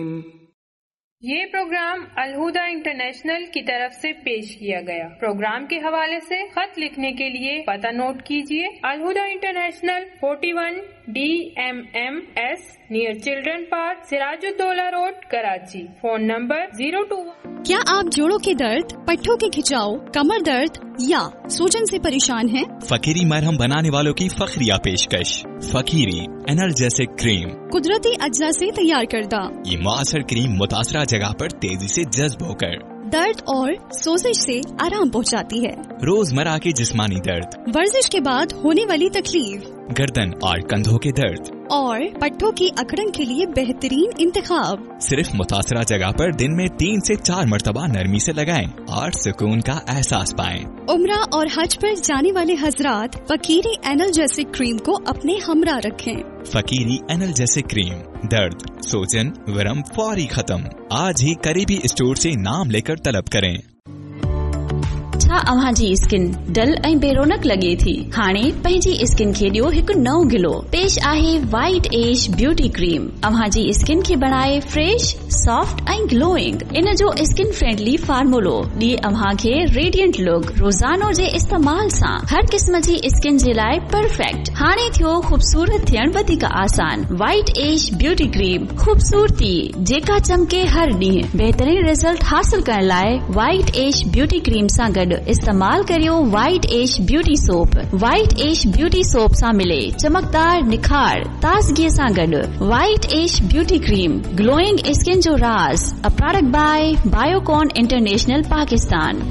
ये programme Al Huda international की तरफ से पेश किया गया। प्रोग्राम के हवाले से खत लिखने के लिए पता नोट कीजिए। Al Huda international 41 DMMS near children park, Siraj-ud-Daulah road, Karachi. Phone number 021। क्या आप जोड़ों के दर्द, पट्टों के खिंचाव, कमर दर्द या सूजन से परेशान हैं? फकीरी मरहम बनाने वालों की फखरिया पेशकश फकीरी एनर्जेसिक क्रीम, कुदरती अज्जा से तैयार करदा। ये मुअस्सर क्रीम मुतासरा जगह पर तेजी से जज्ब होकर दर्द और सोजिश से आराम पहुंचाती है। रोजमर्रा के जिस्मानी दर्द, वर्जिश के बाद होने वाली तकलीफ, गर्दन और कंधों के दर्द और पट्टों की अकड़न के लिए बेहतरीन इंतखाब। सिर्फ मुतासरा जगह पर दिन में 3 से 4 मरतबा नरमी से लगाएं और सुकून का एहसास पाएं। उम्रा और हज पर जाने वाले हजरात फकीरी एनर्जेसिक क्रीम को अपने हमरा रखें। फकीरी एनर्जेसिक क्रीम, दर्द, सोजन, वरम फौरी खत्म। आज ही करीबी स्टोर से नाम लेकर तलब करें। छा अव्हां जी स्किन डल ऐं बेरोनक लगे थी? हाणे पंहिंजी स्किन खे ॾियो हिकु नओं गिलो। पेश आहे वाइट एज ब्यूटी क्रीम। अव्हां जी स्किन खे बनाए फ्रेश, सॉफ्ट ऐं ग्लोइंग। इन जो स्किन फ्रेंडली फार्मूलो ॾिए अव्हां खे रेडियंट लुक। रोज़ानो जे इस्तेमाल सां हर क़िस्म जी स्किन जे लाइ परफेक्ट। हाणे थियो ख़ूबसूरत थियण वधीक आसान। वाइट एज ब्यूटी क्रीम, ख़ूबसूरती जेका चमके हर ॾींहुं। बहितरीन रिज़ल्ट हासिल करण लाइ वाइट एज ब्यूटी क्रीम सां गॾु इस्तेमाल करियो white as beauty soap. White as beauty soap सां मिले चमकदार निखार, ताज़गी सां गॾु white as beauty cream, glowing skin जो राज। A product bye Biocon international Pakistan.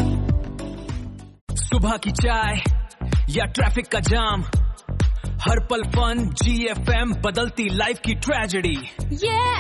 सुबह की चाय या ट्रैफिक का जाम, हर पल फन GFM बदलती लाइफ की ट्रेजेडी।